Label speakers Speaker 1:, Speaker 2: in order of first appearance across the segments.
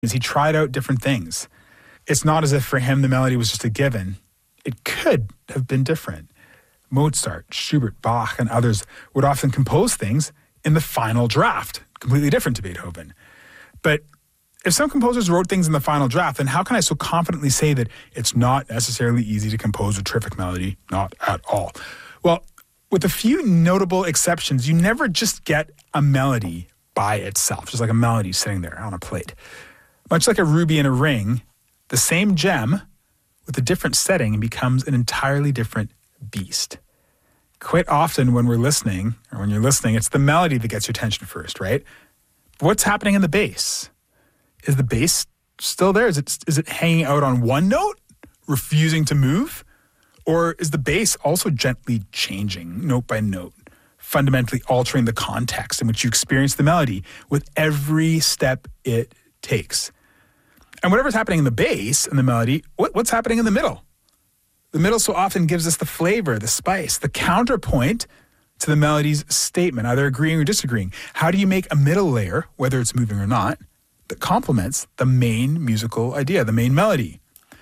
Speaker 1: He tried out different things. It's not as if for him the melody was just a given. It could have been different. Mozart, Schubert, Bach, and others would often compose things in the final draft, completely different to Beethoven. But if some composers wrote things in the final draft, then how can I so confidently say that it's not necessarily easy to compose a terrific melody? Not at all. Well, with a few notable exceptions, you never just get a melody by itself, just like a melody sitting there on a plate. Much like a ruby in a ring, the same gem with a different setting becomes an entirely different beast. Quite often when we're listening, or when you're listening, it's the melody that gets your attention first, right? But what's happening in the bass? Is the bass still there? Is it hanging out on one note, refusing to move? Or is the bass also gently changing note by note, fundamentally altering the context in which you experience the melody with every step it takes? And whatever's happening in the bass and the melody, what's happening in the middle? The middle so often gives us the flavor, the spice, the counterpoint to the melody's statement, either agreeing or disagreeing. How do you make a middle layer, whether it's moving or not, that complements the main musical idea, the main melody?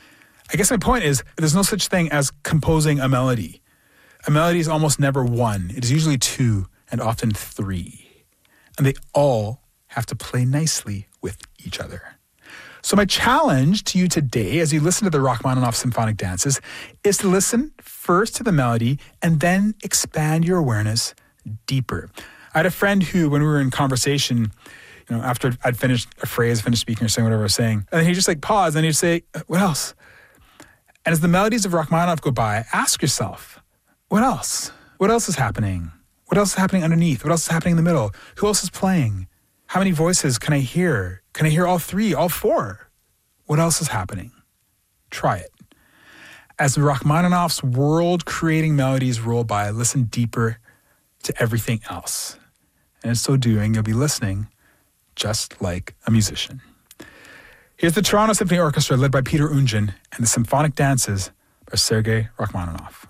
Speaker 1: I guess my point is there's no such thing as composing a melody. A melody is almost never one. It is usually two and often three. And they all have to play nicely with each other. So my challenge to you today, as you listen to the Rachmaninoff symphonic dances, is to listen first to the melody and then expand your awareness deeper. I had a friend who, when we were in conversation, after I'd finished a phrase, finished speaking or saying whatever I was saying, and then he'd just pause and he'd say, what else? And as the melodies of Rachmaninoff go by, ask yourself, what else? What else is happening? What else is happening underneath? What else is happening in the middle? Who else is playing? How many voices can I hear? Can I hear all three, all four? What else is happening? Try it. As Rachmaninoff's world-creating melodies roll by, listen deeper to everything else. And in so doing, you'll be listening just like a musician. Here's the Toronto Symphony Orchestra led by Peter Oundjian and the Symphonic Dances by Sergei Rachmaninoff.